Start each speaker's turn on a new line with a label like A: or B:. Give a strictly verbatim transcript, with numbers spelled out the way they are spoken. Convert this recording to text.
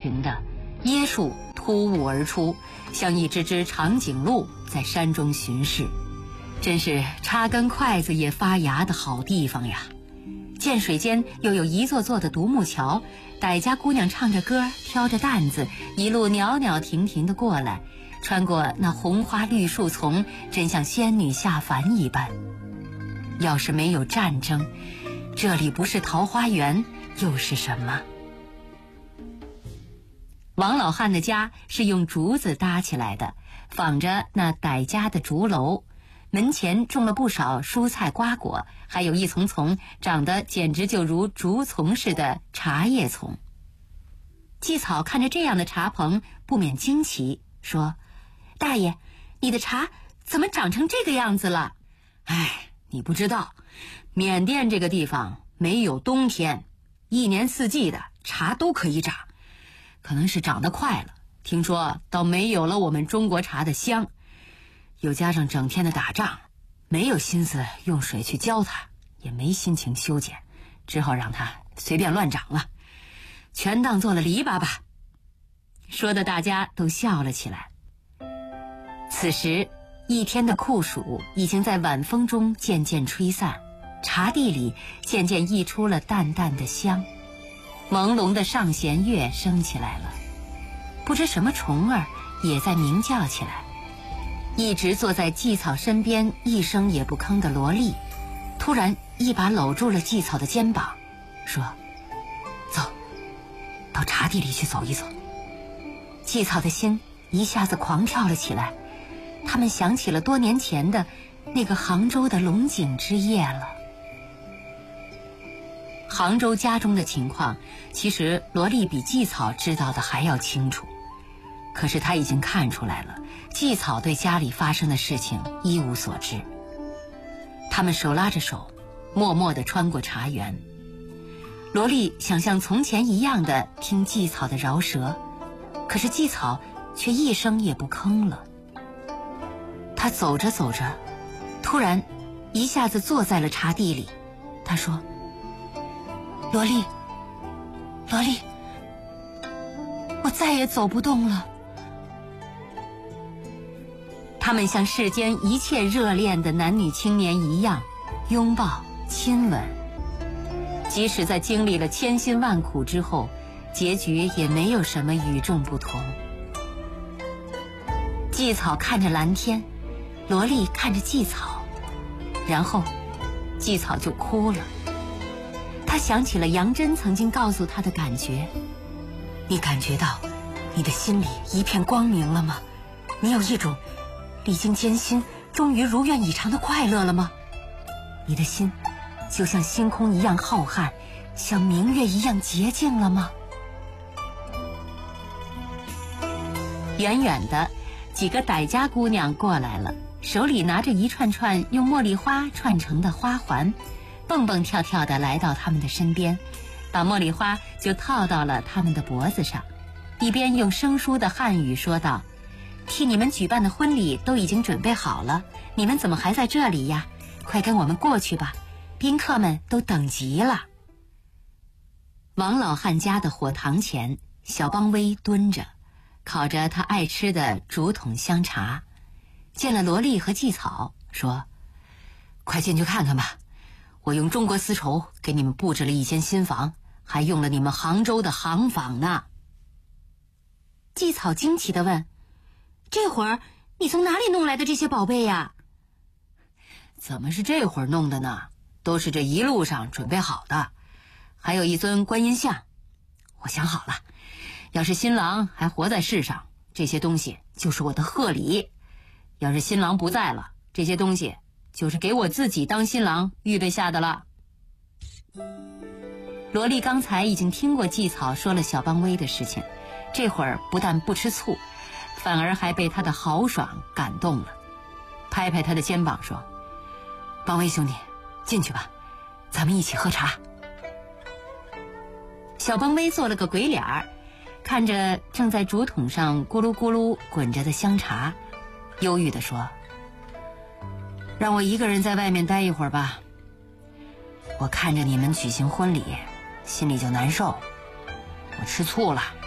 A: 群的椰树突兀而出，像一只只长颈鹿在山中巡视，真是插根筷子也发芽的好地方呀。涧水间又有一座座的独木桥，傣家姑娘唱着歌，挑着担子，一路袅袅婷婷地过来，穿过那红花绿树丛，真像仙女下凡一般。要是没有战争，这里不是桃花源又是什么？王老汉的家是用竹子搭起来的，仿着那傣家的竹楼，门前种了不少蔬菜瓜果，还有一丛丛长得简直就如竹丛似的茶叶丛。季草看着这样的茶棚，不免惊奇，说：大爷，你的茶怎么长成这个样子了？
B: 哎，你不知道，缅甸这个地方没有冬天，一年四季的茶都可以长，可能是长得快了，听说倒没有了我们中国茶的香，又加上整天的打仗，没有心思用水去浇它，也没心情修剪，只好让它随便乱长了，全当做了篱笆吧。
A: 说的大家都笑了起来。此时一天的酷暑已经在晚风中渐渐吹散，茶地里渐渐溢出了淡淡的香，朦胧的上弦月升起来了，不知什么虫儿也在鸣叫起来。一直坐在季草身边一声也不吭的萝莉，突然一把搂住了季草的肩膀，说：走，到茶地里去走一走。季草的心一下子狂跳了起来，他们想起了多年前的那个杭州的龙井之夜了。杭州家中的情况，其实罗莉比季草知道的还要清楚，可是她已经看出来了，季草对家里发生的事情一无所知。他们手拉着手，默默地穿过茶园。罗莉想像从前一样的听季草的饶舌，可是季草却一声也不吭了。他走着走着，突然一下子坐在了茶地里。他说：罗莉，罗莉，我再也走不动了。他们像世间一切热恋的男女青年一样，拥抱亲吻，即使在经历了千辛万苦之后，结局也没有什么与众不同。季草看着蓝天，罗莉看着季草，然后季草就哭了。他想起了杨真曾经告诉他的感觉：你感觉到你的心里一片光明了吗？你有一种历经艰辛终于如愿以偿的快乐了吗？你的心就像星空一样浩瀚，像明月一样洁净了吗？远远的几个傣家姑娘过来了，手里拿着一串串用茉莉花串成的花环，蹦蹦跳跳地来到他们的身边，把茉莉花就套到了他们的脖子上，一边用生疏的汉语说道：替你们举办的婚礼都已经准备好了，你们怎么还在这里呀？快跟我们过去吧，宾客们都等急了。王老汉家的火塘前，小邦威蹲着，烤着他爱吃的竹筒香茶，见了罗莉和季草，说：快进去看看吧，我用中国丝绸给你们布置了一间新房，还用了你们杭州的杭纺呢。季草惊奇地问：这会儿你从哪里弄来的这些宝贝呀？
B: 怎么是这会儿弄的呢？都是这一路上准备好的，还有一尊观音像。我想好了，要是新郎还活在世上，这些东西就是我的贺礼；要是新郎不在了，这些东西就是给我自己当新郎预备下的了。
A: 罗莉刚才已经听过季草说了小邦威的事情，这会儿不但不吃醋，反而还被他的豪爽感动了，拍拍他的肩膀说：邦威兄弟，进去吧，咱们一起喝茶。小邦威做了个鬼脸儿，看着正在竹筒上咕噜咕噜滚着的香茶，忧郁地说：让我一个人在外面待一会儿吧，我看着你们举行婚礼，心里就难受，我吃醋了。